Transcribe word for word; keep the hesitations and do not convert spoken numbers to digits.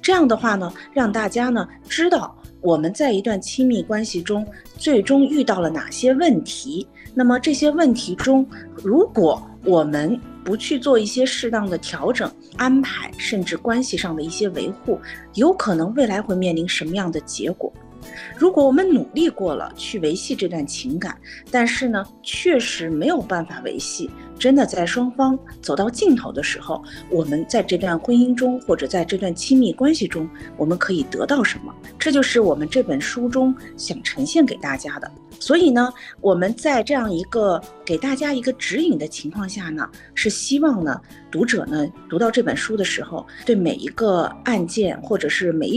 这样的话呢，让大家呢知道我们在一段亲密关系中最终遇到了哪些问题。那么这些问题中，如果我们不去做一些适当的调整、安排，甚至关系上的一些维护，有可能未来会面临什么样的结果？如果我们努力过了去维系这段情感，但是呢，确实没有办法维系，真的在双方走到尽头的时候，我们在这段婚姻中或者在这段亲密关系中，我们可以得到什么？这就是我们这本书中想呈现给大家的。所以呢，我们在这样一个给大家一个指引的情况下呢，是希望呢，读者呢读到这本书的时候，对每一个案件或者是每一